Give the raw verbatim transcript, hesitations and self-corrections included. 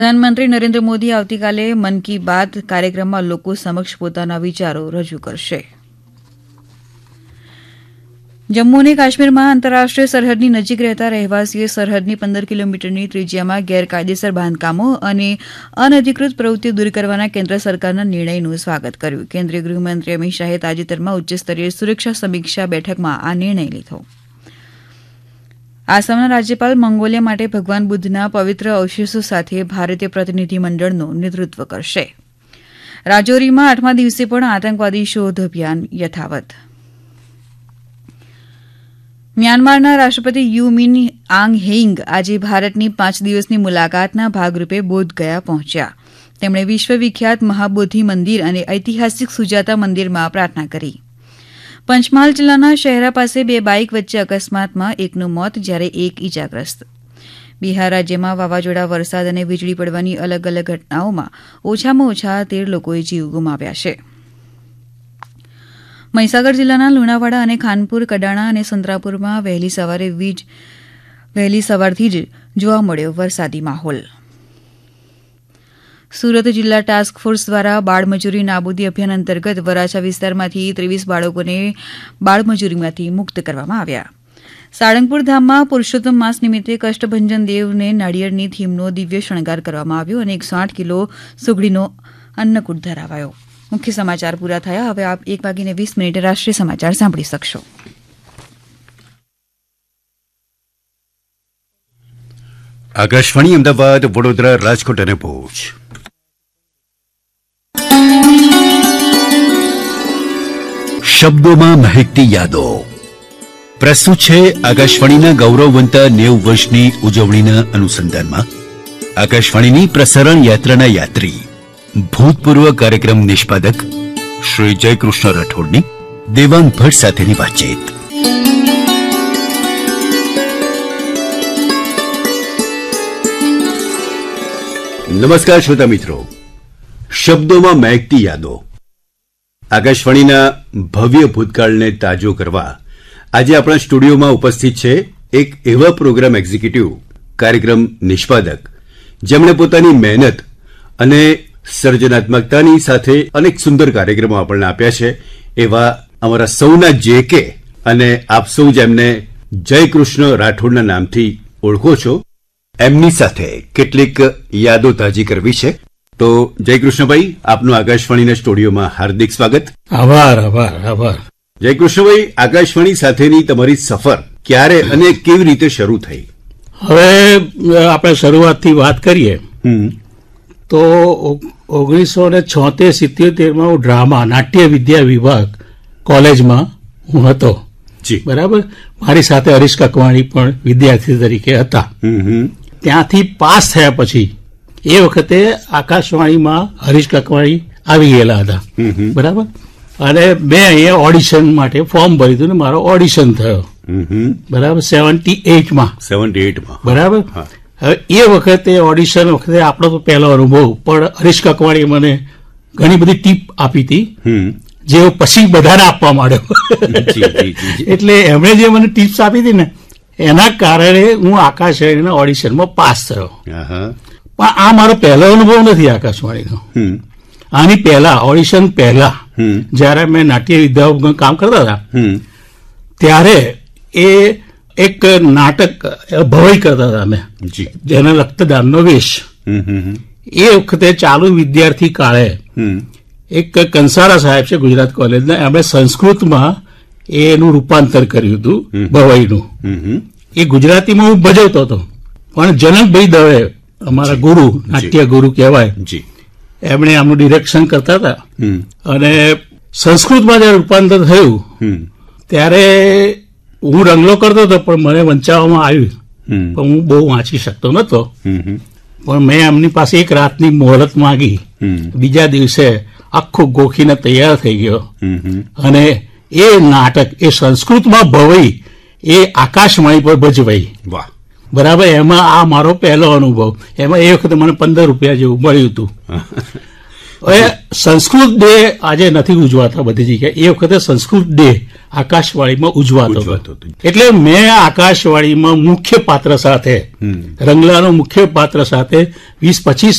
પ્રધાનમંત્રી નરેન્દ્ર મોદી આવતીકાલે મન કી બાત કાર્યક્રમમાં લોકો સમક્ષ પોતાના વિચારો રજૂ કરશે. જમ્મુ અને કાશ્મીરમાં આંતરરાષ્ટ્રીય સરહદની નજીક રહેતા રહેવાસીઓએ સરહદની પંદર કિલોમીટરની ત્રિજ્યામાં ગેરકાયદેસર બાંધકામો અને અનધિકૃત પ્રવૃત્તિઓ દૂર કરવાના કેન્દ્ર સરકારના નિર્ણયનું સ્વાગત કર્યું. કેન્દ્રીય ગૃહમંત્રી અમિત શાહે તાજેતરમાં ઉચ્ચસ્તરીય સુરક્ષા સમીક્ષા બેઠકમાં આ નિર્ણય લીધો. આસામના રાજ્યપાલ મંગોલિયા માટે ભગવાન બુદ્ધના પવિત્ર અવશેષો સાથે ભારતીય પ્રતિનિધિમંડળનું નેતૃત્વ કરશે. રાજૌરીમાં આઠમા દિવસે પણ આતંકવાદી શોધ અભિયાન યથાવત. મ્યાનમારના રાષ્ટ્રપતિ યુ મિન આંગ હેઇંગ આજે ભારતની પાંચ દિવસની મુલાકાતના ભાગરૂપે બોધગયા પહોંચ્યા. તેમણે વિશ્વવિખ્યાત મહાબોધિ મંદિર અને ઐતિહાસિક સુજાતા મંદિરમાં પ્રાર્થના કરી. પંચમહાલ જિલ્લાના શહેરા પાસે બે બાઇક વચ્ચે અકસ્માતમાં એકનું મોત જ્યારે એક ઇજાગ્રસ્ત. બિહાર રાજ્યમાં વાવાઝોડા, વરસાદ અને વીજળી પડવાની અલગ અલગ ઘટનાઓમાં ઓછામાં ઓછા તેર લોકોએ જીવ ગુમાવ્યા છે. મહીસાગર જિલ્લાના લુણાવાડા અને ખાનપુર, કડાણા અને સંતરાપુરમાં વહેલી સવારે વીજ વહેલી સવારથી જ જોવા મળ્યો વરસાદી માહોલ. સુરત જિલ્લા ટાસ્ક ફોર્સ દ્વારા બાળમજૂરી નાબૂદી અભિયાન અંતર્ગત વરાછા વિસ્તારમાંથી ત્રેવીસ બાળકોને બાળમજૂરીમાંથી મુક્ત કરવામાં આવ્યા. સાળંગપુર ધામમાં પુરુષોત્તમ માસ નિમિત્તે કષ્ટભંજન દેવને નાળિયેરની થીમનો દિવ્ય શણગાર કરવામાં આવ્યો અને એકસો આઠ કિલો સુગડીનો અન્નકૂટ ધરાવાયો. મુખ્ય સમાચાર પૂરા થયા. હવે આપ એક વાગીને વીસ મિનિટે રાષ્ટ્રીય સમાચાર સાંભળી શકશો. આકાશવાણી અમદાવાદ, વડોદરા, રાજકોટ અને ભુજ. શબ્દોમાં મહેકતી યાદો પ્રસ્તુત છે આકાશવાણીના ગૌરવવંતા નેવું વર્ષની ઉજવણીના અનુસંધાનમાં આકાશવાણીની પ્રસારણ યાત્રાના યાત્રી ભૂતપૂર્વ કાર્યક્રમ નિષ્પાદક શ્રી જયકૃષ્ણ રાઠોડની દેવાંગ ભટ્ટ સાથેની વાતચીત. નમસ્કાર શ્રોતા મિત્રો. શબ્દોમાં મહેકતી યાદો આકાશવાણીના ભવ્ય ભૂતકાળને તાજો કરવા આજે આપણા સ્ટુડિયોમાં ઉપસ્થિત છે એક એવા પ્રોગ્રામ એક્ઝિક્યુટિવ, કાર્યક્રમ નિષ્પાદક જેમણે પોતાની મહેનત અને સર્જનાત્મકતાની સાથે અનેક સુંદર કાર્યક્રમો આપણને આપ્યા છે. એવા અમારા સૌના જે કે અને આપ સૌ જેમને જયકૃષ્ણ રાઠોડના નામથી ઓળખો છો, એમની સાથે કેટલીક યાદો તાજી કરવી છે. તો જયકૃષ્ણભાઈ, આપનું આકાશવાણીના સ્ટુડિયોમાં હાર્દિક સ્વાગત. આભાર આભાર આભાર જયકૃષ્ણભાઈ, આકાશવાણી સાથેની તમારી સફર ક્યારે અને કેવી રીતે શરૂ થઈ? હવે આપણે શરૂઆતથી વાત કરીએ તો ઓગણીસો ને છોતેર સિત્યોતેરમાં હું ડ્રામા નાટ્ય વિદ્યા વિભાગ કોલેજમાં હું હતો. બરાબર. મારી સાથે હરીશ કકવાણી પણ વિદ્યાર્થી તરીકે હતા. ત્યાંથી પાસ થયા પછી એ વખતે આકાશવાણીમાં હરીશ કકવાણી આવી ગયેલા હતા. બરાબર. અને મેં અહીંયા ઓડિશન માટે ફોર્મ ભર્યું હતું ને મારો ઓડિશન થયો. બરાબર. સેવન્ટી એઇટમાં સેવન્ટી એઇટમાં બરાબર. હવે એ વખતે ઓડિશન વખતે આપણો તો પહેલો અનુભવ, પણ હરીશ કકવાણીએ મને ઘણી બધી ટીપ આપી હતી જે પછી બધાને આપવા માંડ્યો. એટલે એમણે જે મને ટીપ્સ આપી હતી ને એના કારણે હું આકાશવાણીના ઓડિશનમાં પાસ થયો. પણ આ મારો પહેલો અનુભવ નથી આકાશવાણીનો. આની પહેલા ઓડિશન પહેલા જયારે મેં નાટ્ય વિદ્યામાં કામ કરતા હતા ત્યારે એ એક નાટક ભવાઈ કરતા હતા અમે, જેને રક્તદાનનો વેશ. એ વખતે ચાલુ વિદ્યાર્થી કાળે એક કંસારા સાહેબ છે ગુજરાત કોલેજના, એમણે સંસ્કૃતમાં એનું રૂપાંતર કર્યું હતું ભવાઈનું. એ ગુજરાતીમાં હું ભજવતો હતો, પણ જનકભાઈ દવે અમારા ગુરુ, નાટ્ય ગુરુ કહેવાય, એમણે આમનું ડિરેક્શન કરતા હતા. અને સંસ્કૃતમાં જયારે રૂપાંતર થયું ત્યારે હું રંગલો કરતો હતો, પણ મને વંચાવવામાં આવ્યું. પણ હું બહુ વાંચી શકતો નતો. પણ મેં એમની પાસે એક રાતની મોહલત માંગી. બીજા દિવસે આખો ગોખીને તૈયાર થઈ ગયો અને એ નાટક એ સંસ્કૃતમાં ભવાઈ એ આકાશવાણી પર ભજવાઈ. વાહ. બરાબર. એમાં આ મારો પહેલો અનુભવ. એમાં એ વખતે મને પંદર રૂપિયા જેવું મળ્યું હતું. હવે સંસ્કૃત ડે આજે નથી ઉજવાતા બધી જગ્યાએ, એ વખતે સંસ્કૃત ડે આકાશવાણીમાં ઉજવાતો હતો. એટલે મેં આકાશવાણીમાં મુખ્ય પાત્ર સાથે, રંગલાનો મુખ્ય પાત્ર સાથે વીસ પચીસ